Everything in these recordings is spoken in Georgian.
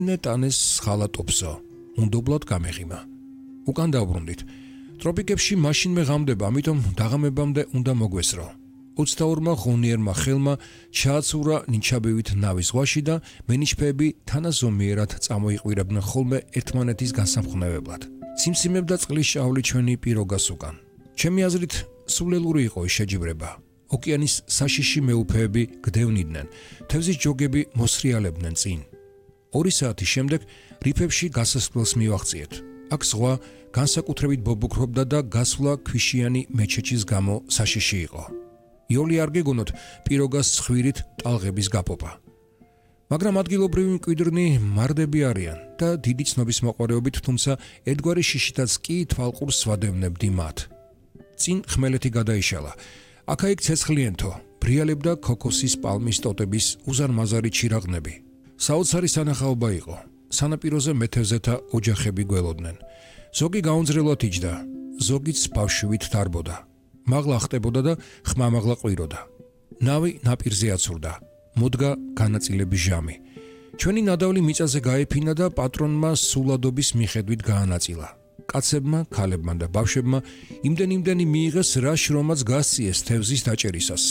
ნეტანეს ხალატობსო, უნდობლად გამეღიმა. უკან დავბრუნდით. ტროპიკებში მაშინმე ღამდება, ამიტომ დაღამებამდე უნდა მოგვესრო. 22-მა ღონიერმა ხელმა ჩააცურა ნიჩაბივით ნავის ზღვაში და მენიშფეები თანაზომიერად წამოიყვირებდნენ ხოლმე ერთმანეთის გასამხნევებლად. სიმსიმებდა წყლის ჭავლი ჩვენი პიროგას უკან. ჩემი აზრით, სულელური იყო ის შეჯიბრება. ოკეანის საშიში მეუფეები გდევნიდნენ, თევზის ჯოგები მოსრიალებდნენ წინ. 2 საათის შემდეგ რიფებში გასასვლელს მივაღწიეთ. აქ ზღვა განსაკუთრებით ბობოქრობდა და გასვლა ქვიშიანი მეჩეჩის გამო საშიში იყო. იოლი არ გეგონოთ პიროგას ხვირით ტალღების გაპოპა. მაგრამ ადგილობრივი მკვიდრნი მარდები არიან და დიდი ცნობის მოყარეობით, თუმცა ერთგვარი შიშითაც კი თვალყურს ვადევნებდი მათ. წინ ხმელეთი გადაიშალა. აქა-იქ ცეცხლიენთო, ბრიალებდა ქოქოსის პალმის ტოტების უზარმაზარი ჩირაღნები. საოცარი სანახაობა იყო. სანაპიროზე მეთევზეთა ოჯახები გველოდნენ. ზოგი გაუნძრელად იჯდა, ზოგიც ბავშვით დარბოდა. მაღლა ხტებოდა და ხმამაღლა ყვიროდა. ნავი ნაპირზე აცურდა. მოდგა განაწილების ჟამი. ჩვენი ნადავლი მიწაზე გაეფინა და პატრონმა სულადობის მიხედვით გაანაწილა. კაცებმა, ქალებმა და ბავშვებმა იმდენი მიიღეს რა შრომაც გასწიეს თევზის დაჭერისას.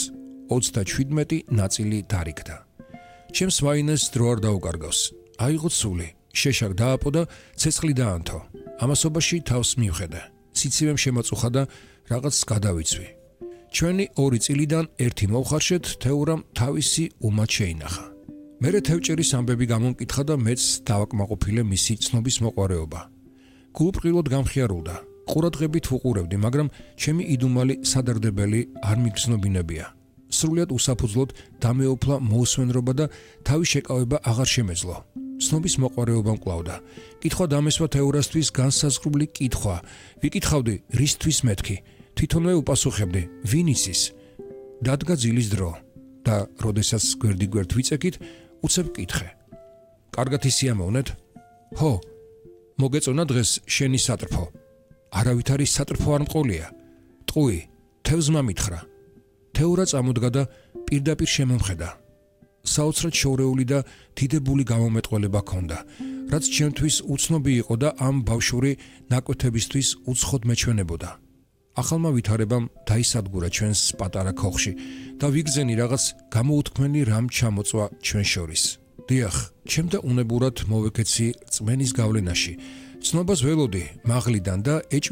37 ნაწილი დარიგდა. ჩემს ვაინეს დრო არ დაუკარგავს. აიღო სული, შეშაკ დააპო და ცეცხლი დაანთო. ამასობაში თავს მივხედა. სიცივემ შემაწუხა და რაღაც გადავიცვი. ჩვენი 2 წილიდან 1 მოვხარშეთ, თეურამ თავისი უმად შეინახა. მერე თევჭერის ამბები გამომკითხა და მეც დავაკმაყოფილე მისი ცნობის მოყარეობა. გულბრყილოდ გამხიარულდა. ყურადღებით ვუყურებდი, მაგრამ ჩემი იდუმალი სადარდებელი არ მიგრძნობინებია. სრულიად უსაფუძვლოდ დამეუფლა მოусვენრობა და თავის შეკავება აღარ შემეძლო. ცნობის მოყარეობა მკლავდა. კითხვა დამესვა თეურასთვის განსაზღვრული კითხვა. ვიკითხავდი, რისთვის მეთქი? თვითონვე უპასუხებდი, ვინ იცის? დადგა ძილის დრო და როდესაც გვერდიგვერდ ვიწეკით, უცებ კითხე. კარგად ისიამოვნეთ? ჰო, მოგეწონა დღეს შენი სატრფო. არავითარი სატრფო არ მყოლია. ტყუი, თევზმა მითხრა. თეურა წამოდგა და პირდაპირ შემომხედა. საოცრად შორეული და დიდებული გამომეტყველება ჰქონდა, რაც ჩემთვის უცნობი იყო და ამ ბავშვური ნაკვეთებისთვის უცხოდ მეჩვენებოდა. ახალმა ვითარებამ დაისადგურა ჩვენს პატარა ქოხში და ვიგზენი რაღაც გამოუთქმენი რამ ჩამოწვა ჩვენ შორის. დიახ, ჩემ და უნებურად მოვეკეცი რწმენის გავლენაში. ცნობას ველოდი მაღლიდან და